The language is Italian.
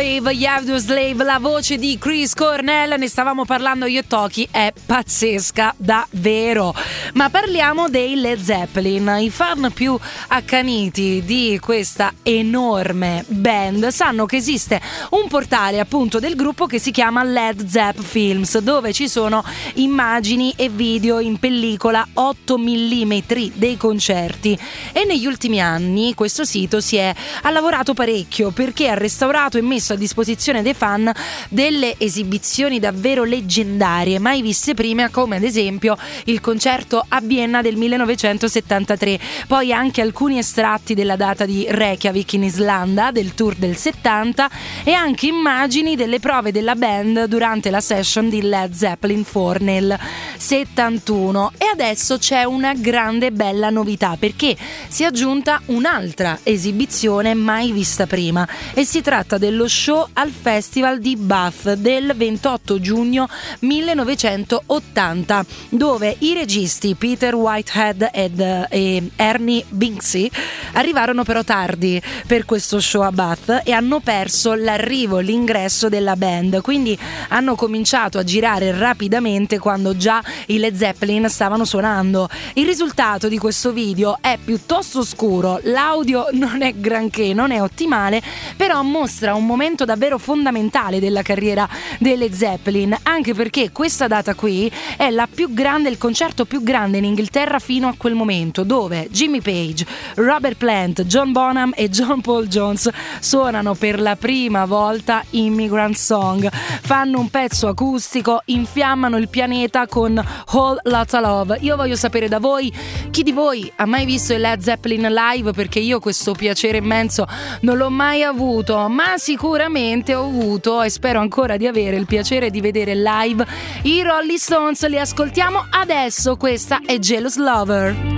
Live, You Have to Slave, la voce di Chris Cornell, ne stavamo parlando io e Toki, è pazzesca davvero. Ma parliamo dei Led Zeppelin. I fan più accaniti di questa enorme band sanno che esiste un portale appunto del gruppo che si chiama Led Zepp Films, dove ci sono immagini e video in pellicola 8 mm dei concerti, e negli ultimi anni questo sito ha lavorato parecchio perché ha restaurato e messo a disposizione dei fan delle esibizioni davvero leggendarie, mai viste prima, come ad esempio il concerto a Vienna del 1973, poi anche alcuni estratti della data di Reykjavik in Islanda del tour del 70 e anche immagini delle prove della band durante la session di Led Zeppelin 4 nel 71. E adesso c'è una grande bella novità, perché si è aggiunta un'altra esibizione mai vista prima, e si tratta dello show al Festival di Bath del 28 giugno 1980, dove i registi Peter Whitehead e Ernie Binksy arrivarono però tardi per questo show a Bath e hanno perso l'ingresso della band, quindi hanno cominciato a girare rapidamente quando già i Led Zeppelin stavano suonando. Il risultato di questo video è piuttosto scuro, l'audio non è granché, non è ottimale, però mostra un momento davvero fondamentale della carriera dei Led Zeppelin, anche perché questa data qui è la più grande, il concerto più grande in Inghilterra fino a quel momento, dove Jimmy Page, Robert Plant, John Bonham e John Paul Jones suonano per la prima volta Immigrant Song, fanno un pezzo acustico, infiammano il pianeta con Whole Lotta Love. Io voglio sapere da voi, chi di voi ha mai visto i Led Zeppelin live, perché io questo piacere immenso non l'ho mai avuto, ma sicuramente ho avuto e spero ancora di avere il piacere di vedere live i Rolling Stones. Li ascoltiamo adesso, questa è Jealous Lover.